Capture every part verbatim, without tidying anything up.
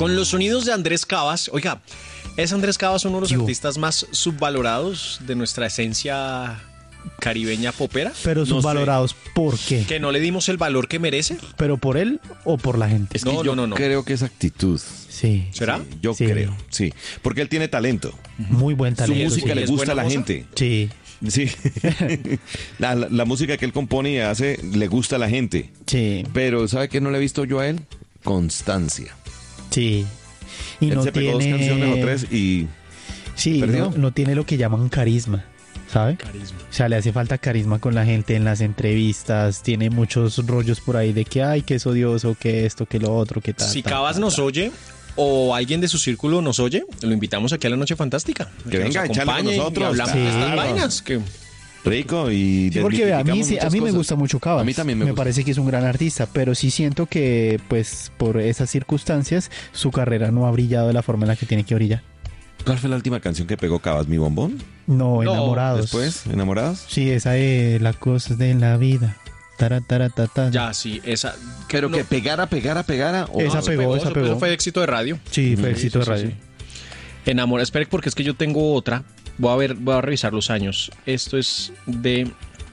Con los sonidos de Andrés Cavas. Oiga, ¿es Andrés Cavas uno de los Yo. artistas más subvalorados de nuestra esencia caribeña popera? Pero No subvalorados, ¿por qué? sé. ¿Que no le dimos el valor que merece? ¿Pero por él o por la gente? Es que No, yo no, no, no. creo que es actitud. Sí, ¿Será? Sí, yo Sí. creo, sí. Porque él tiene talento. muy buen Su talento. música sí. le ¿Es gusta a buena la moza? gente. Sí, Sí. la, la- la música que él compone y hace le gusta a la gente. sí, Pero ¿sabe qué no le he visto yo a él? Constancia. sí. Y él no se pegó tiene... dos canciones o tres y Sí, ¿Perdió? no, no tiene lo que llaman carisma, ¿sabe? Carisma. O sea, le hace falta carisma con la gente en las entrevistas, tiene muchos rollos por ahí de que, ay, que es odioso, que esto, que lo otro, que tal. Si tal, Cavas tal, nos tal. oye o alguien de su círculo nos oye, lo invitamos aquí a la Noche Fantástica. Que venga, nos echarle con acompañe nosotros, y hablamos de claro. estas vainas. Que rico y Sí, porque vea, a mí, desmitificamos sí- a muchas mí me cosas. gusta mucho Cavas. A mí también me gusta. parece que es un gran artista, pero sí siento que, pues, por esas circunstancias, su carrera no ha brillado de la forma en la que tiene que brillar. ¿Cuál fue la última canción que pegó Cabas? ¿Mi bombón? No, No, enamorados. Después, ¿Enamorados? Sí, esa es las cosas de la vida. Tara, tara, ta, ta. ya, sí, esa. Pero no, que pegara, pegara, pegara. o- Esa eso pegó, esa eso- pegó. eso fue éxito de radio. Sí, fue Mm, éxito de sí, sí, radio. sí. Enamora, espere, porque es que yo tengo otra. Voy a ver, voy a revisar los años. Esto es de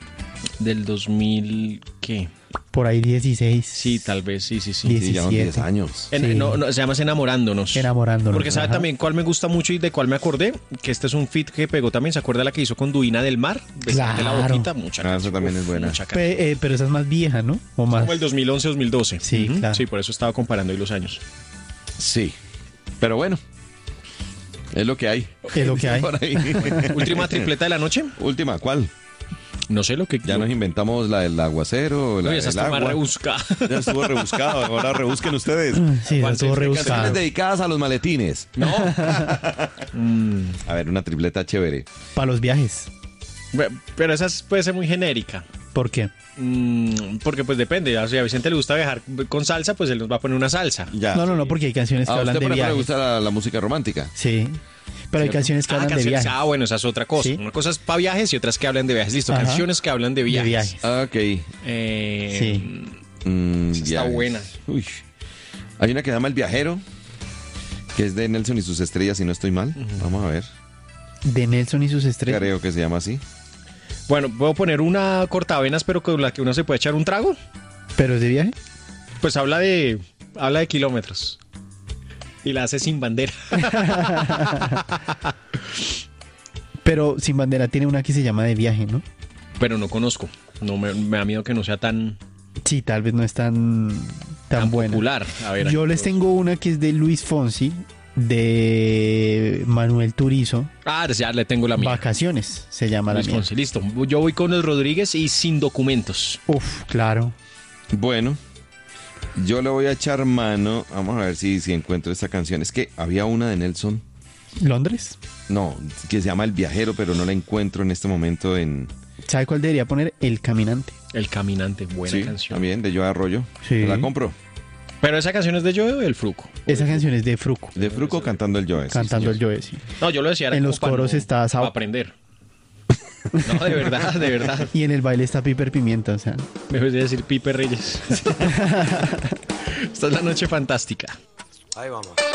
del dos mil, ¿qué? Por ahí dieciséis. Sí, tal vez, sí, sí, sí. Diez. Sí, llevan diez diecisiete. años. En- sí. no, no, se llama Enamorándonos. Enamorándonos. Porque sabe ajá. también cuál me gusta mucho y de cuál me acordé, que este es un fit que pegó también. ¿Se acuerda la que hizo con Duina del Mar? Besarte la Claro. boquita, mucha Ah, canción. esa también es buena. Mucha canción. Pe- eh, pero esa es más vieja, ¿no? O más. Como el dos mil once, dos mil doce. Sí, Ujú. claro. Sí, por eso estaba comparando ahí los años. Sí. Pero bueno. Es lo que hay. Es lo que hay. Por ahí. Última tripleta de la noche. Última, ¿cuál? No sé lo que Ya nos inventamos la del aguacero, la Uy, esa del está más agua. rebuscada. Ya estuvo rebuscado, ahora rebusquen ustedes. Sí, Juan, estuvo se- rebuscado. Canciones dedicadas a los maletines. No. A ver, una tripleta chévere. Para los viajes. Pero esa es- puede ser muy genérica. ¿Por qué? Mm, porque pues depende. O sea, a Vicente le gusta viajar con salsa, pues él nos va a poner una salsa. Ya. No, no, no, porque hay canciones que A hablan usted, de por ejemplo, le viajes. gusta la, la música romántica. Sí. Pero hay ¿Cierto? canciones que Ah, hablan de canciones. viajes. Ah, bueno, esa es otra cosa. Sí. Una cosa es para viajes y otras que hablan de viajes. Listo, Ajá. canciones que hablan de De viajes. viajes. Ah, ok. Eh, Sí. Mm, Esa está viajes. buena. Uy. Hay una que se llama El Viajero, que es de Nelson y sus estrellas, si no estoy mal. Vamos a ver. De Nelson y sus estrellas. Creo que se llama así. Bueno, puedo poner una cortavenas, pero con la que uno se puede echar un trago. ¿Pero es de viaje? Pues habla de habla de kilómetros. Y la hace sin bandera. Pero Sin Bandera tiene una que se llama De Viaje, ¿no? Pero no conozco. No me, me da miedo que no sea tan, Sí, tal vez no es tan, tan, tan buena. popular. A ver, Yo aquí les todos. tengo una que es de Luis Fonsi, de Manuel Turizo. Ah, ya le tengo la mía. Vacaciones se llama Luis la mía. Fonsi, listo. Yo voy con el Rodríguez y sin documentos. Uf, claro. Bueno, yo le voy a echar mano. Vamos a ver si, si encuentro esta canción. Es que había una de Nelson. ¿Londres? No, que se llama El Viajero, pero no la encuentro en este momento en... ¿Sabe cuál debería poner? El Caminante. El Caminante, buena sí, canción. también, de Joe Arroyo. Sí. La compro. Pero esa canción es de Joe o del Fruco. Esa canción es de Fruco, De Fruco cantando el Joe. sí, cantando señor. el Joe, sí. No, yo lo decía. era En como los para coros no- está Sao- para aprender. No, de verdad, de verdad. Y en el baile está Piper Pimienta, o sea. Mejor de decir Pipe Reyes. Esta es la noche fantástica. Ahí vamos.